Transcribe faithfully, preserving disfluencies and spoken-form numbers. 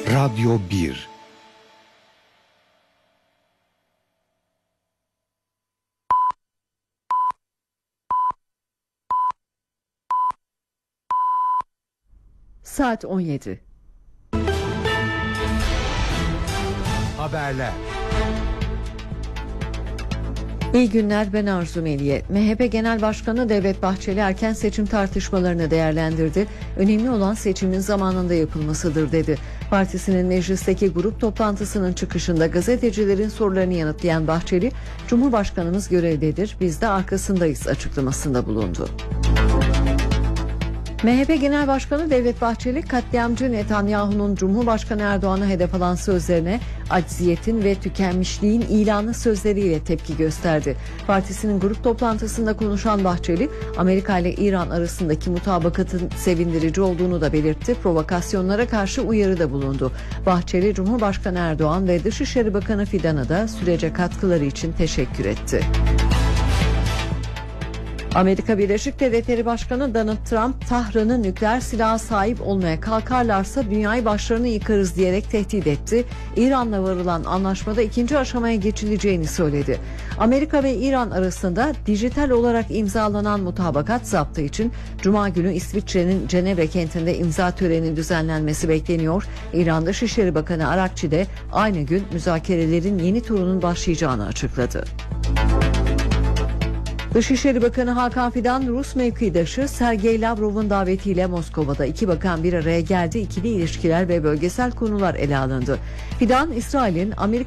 Radyo bir. Saat on yedi. Haberler. İyi günler, ben Arzu Meliye. M H P Genel Başkanı Devlet Bahçeli erken seçim tartışmalarını değerlendirdi. Önemli olan seçimin zamanında yapılmasıdır dedi. Partisinin meclisteki grup toplantısının çıkışında gazetecilerin sorularını yanıtlayan Bahçeli, "Cumhurbaşkanımız görevdedir, biz de arkasındayız" açıklamasında bulundu. M H P Genel Başkanı Devlet Bahçeli, katliamcı Netanyahu'nun Cumhurbaşkanı Erdoğan'a hedef alan sözlerine acziyetin ve tükenmişliğin ilanı sözleriyle tepki gösterdi. Partisinin grup toplantısında konuşan Bahçeli, Amerika ile İran arasındaki mutabakatın sevindirici olduğunu da belirtti. Provokasyonlara karşı uyarıda bulundu. Bahçeli, Cumhurbaşkanı Erdoğan ve Dışişleri Bakanı Fidan'a da sürece katkıları için teşekkür etti. Amerika Birleşik Devletleri Başkanı Donald Trump, Tahran'ın nükleer silaha sahip olmaya kalkarlarsa dünyayı başlarını yıkarız diyerek tehdit etti. İran'la varılan anlaşmada ikinci aşamaya geçileceğini söyledi. Amerika ve İran arasında dijital olarak imzalanan mutabakat zaptı için Cuma günü İsviçre'nin Cenevre kentinde imza töreni düzenlenmesi bekleniyor. İran Dışişleri Bakanı Arakçi de aynı gün müzakerelerin yeni turunun başlayacağını açıkladı. Dışişleri Bakanı Hakan Fidan, Rus mevkidaşı Sergey Lavrov'un davetiyle Moskova'da iki bakan bir araya geldi. İkili ilişkiler ve bölgesel konular ele alındı. Fidan, İsrail'in Amerika